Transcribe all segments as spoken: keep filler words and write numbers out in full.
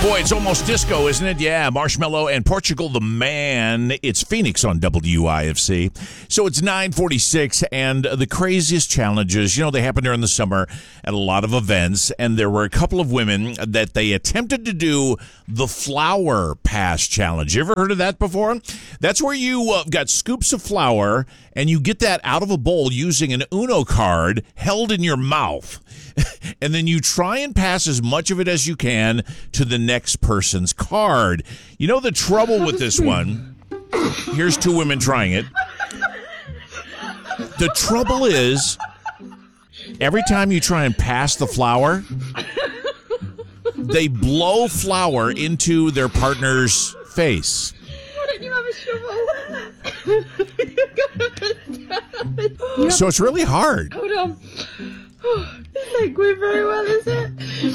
Boy, it's almost disco, isn't it? Yeah, Marshmello and Portugal the Man. It's Phoenix on W I F C. So it's nine forty-six, and the craziest challenges, you know, they happen during the summer at a lot of events, and there were a couple of women that they attempted to do the flour pass challenge. You ever heard of that before? That's where you uh, got scoops of flour, and you get that out of a bowl using an Uno card held in your mouth. And then you try and pass as much of it as you can to the next person's card. You know the trouble with this one? Here's two women trying it. The trouble is, every time you try and pass the flour, they blow flour into their partner's face. Why don't you have a shovel? So it's really hard. Hold on. This ain't going very well, is it?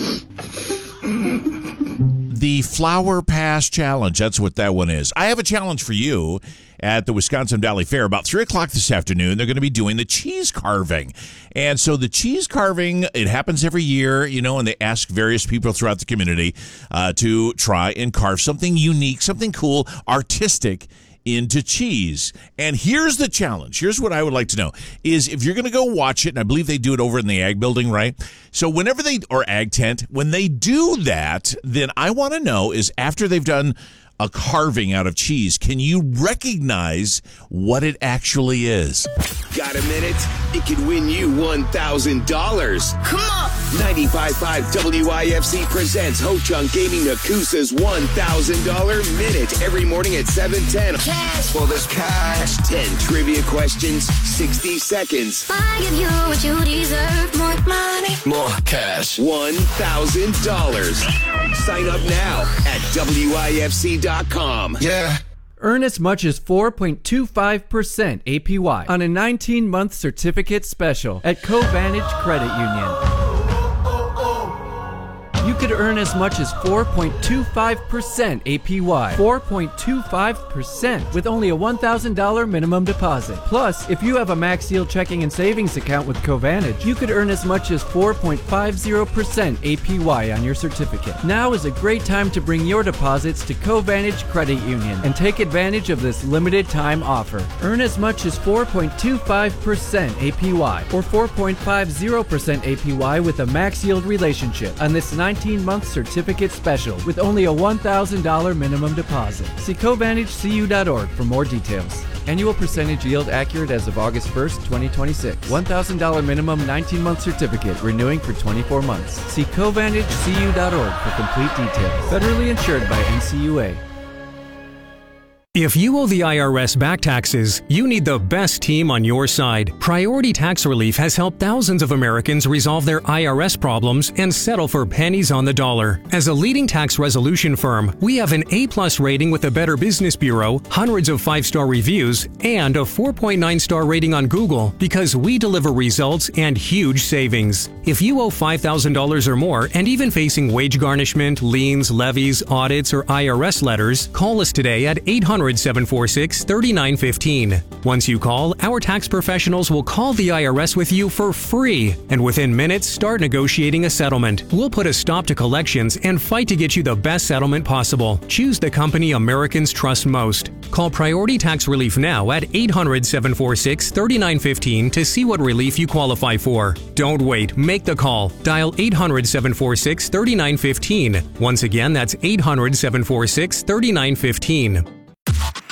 The Flour Pass Challenge. That's what that one is. I have a challenge for you at the Wisconsin Valley Fair. About three o'clock this afternoon, they're going to be doing the cheese carving. And so the cheese carving, it happens every year, you know, and they ask various people throughout the community uh, to try and carve something unique, something cool, artistic into cheese. And here's the challenge. Here's what I would like to know is if you're going to go watch it, and I believe they do it over in the Ag Building, right? So whenever they, or Ag Tent, when they do that, then I want to know is after they've done a carving out of cheese, can you recognize what it actually is? Got a minute? It could win you one thousand dollars. Come on! ninety-five point five W I F C presents Ho Chunk Gaming Nakusa's one thousand dollars Minute every morning at seven ten. Cash! Well, there's cash. ten trivia questions, sixty seconds. I give you what you deserve. More money. More cash. one thousand dollars. Sign up now at W I F C dot com. Yeah. Earn as much as four point two five percent A P Y on a nineteen-month certificate special at Covantage Credit Union. You could earn as much as four point two five percent A P Y. four point two five percent with only a one thousand dollars minimum deposit. Plus, if you have a Max Yield checking and savings account with Covantage, you could earn as much as four point five zero percent A P Y on your certificate. Now is a great time to bring your deposits to Covantage Credit Union and take advantage of this limited time offer. Earn as much as four point two five percent A P Y or four point five zero percent A P Y with a Max Yield relationship on this nineteen-month certificate special with only a one thousand dollars minimum deposit. See Covantage C U dot org for more details. Annual percentage yield accurate as of August first, twenty twenty-six. one thousand dollars minimum nineteen-month certificate renewing for twenty-four months. See Covantage C U dot org for complete details. Federally insured by N C U A. If you owe the I R S back taxes, you need the best team on your side. Priority Tax Relief has helped thousands of Americans resolve their I R S problems and settle for pennies on the dollar. As a leading tax resolution firm, we have an A-plus rating with the Better Business Bureau, hundreds of five-star reviews, and a four point nine star rating on Google because we deliver results and huge savings. If you owe five thousand dollars or more and even facing wage garnishment, liens, levies, audits, or I R S letters, call us today at eight hundred, seven four six, three nine one five. Once you call, our tax professionals will call the I R S with you for free, and within minutes start negotiating a settlement. We'll put a stop to collections and fight to get you the best settlement possible. Choose the company Americans trust most. Call Priority Tax Relief now at eight hundred, seven four six, three nine one five to see what relief you qualify for. Don't wait, make the call. Dial eight hundred, seven four six, three nine one five. Once again, that's eight hundred, seven four six, three nine one five.